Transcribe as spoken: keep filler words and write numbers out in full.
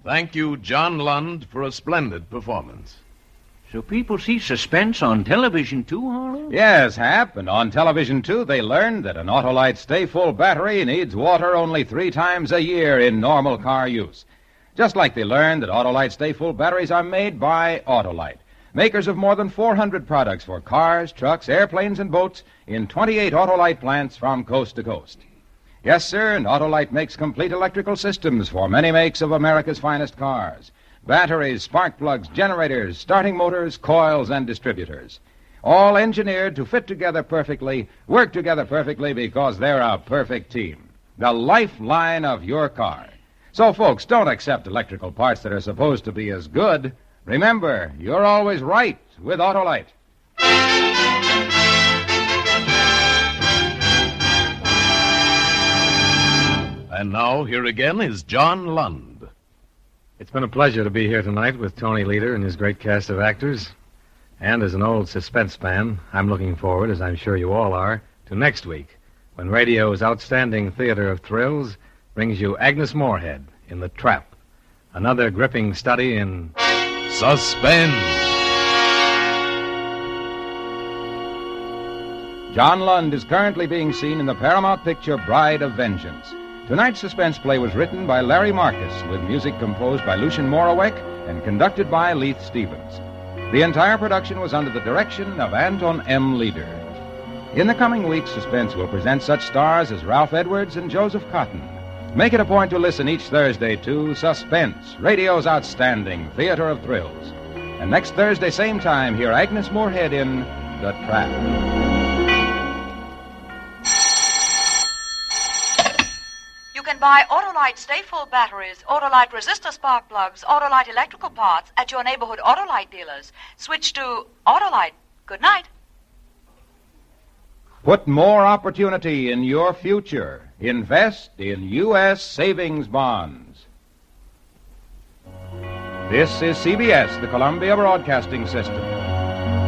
Thank you, John Lund, for a splendid performance. So people see Suspense on television, too, Harlow? Yes, Hap, and on television, too, they learned that an Autolite Stay-Full battery needs water only three times a year in normal car use. Just like they learned that Autolite Stay-Full batteries are made by Autolite, makers of more than four hundred products for cars, trucks, airplanes, and boats in twenty-eight Autolite plants from coast to coast. Yes, sir, and Autolite makes complete electrical systems for many makes of America's finest cars. Batteries, spark plugs, generators, starting motors, coils, and distributors. All engineered to fit together perfectly, work together perfectly because they're a perfect team. The lifeline of your car. So, folks, don't accept electrical parts that are supposed to be as good. Remember, you're always right with Autolite. And now, here again is John Lund. It's been a pleasure to be here tonight with Tony Leader and his great cast of actors. And as an old Suspense fan, I'm looking forward, as I'm sure you all are, to next week, when radio's outstanding theater of thrills brings you Agnes Moorehead in The Trap, another gripping study in Suspense. John Lund is currently being seen in the Paramount picture Bride of Vengeance. Tonight's suspense play was written by Larry Marcus, with music composed by Lucien Moraweck and conducted by Leith Stevens. The entire production was under the direction of Anton M. Leader. In the coming weeks, Suspense will present such stars as Ralph Edwards and Joseph Cotton. Make it a point to listen each Thursday to Suspense, radio's outstanding theater of thrills. And next Thursday, same time, hear Agnes Moorehead in The Trap. You can buy Autolite Stay-Full batteries, Autolite resistor spark plugs, Autolite electrical parts at your neighborhood Autolite dealers. Switch to Autolite. Good night. Put more opportunity in your future. Invest in U S savings bonds. This is C B S, the Columbia Broadcasting System.